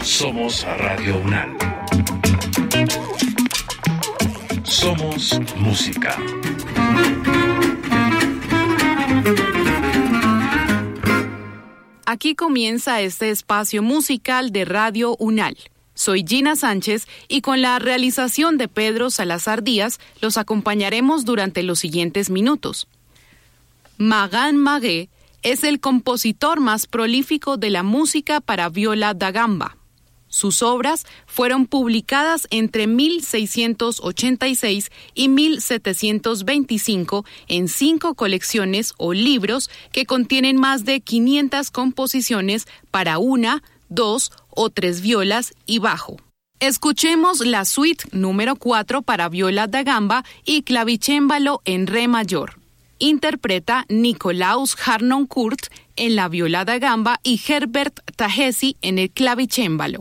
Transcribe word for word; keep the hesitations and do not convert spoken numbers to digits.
Somos Radio UNAM. Somos música. Aquí comienza este espacio musical de Radio UNAM. Soy Gina Sánchez y con la realización de Pedro Salazar Díaz los acompañaremos durante los siguientes minutos. Magan Magué es el compositor más prolífico de la música para viola da gamba. Sus obras fueron publicadas entre mil seiscientos ochenta y seis y mil setecientos veinticinco en cinco colecciones o libros que contienen más de quinientas composiciones para una, dos o tres violas y bajo. Escuchemos la suite número cuatro para viola da gamba y clavicémbalo en re mayor. Interpreta Nicolaus Harnoncourt en la viola da gamba y Herbert Tahesi en el clavicémbalo.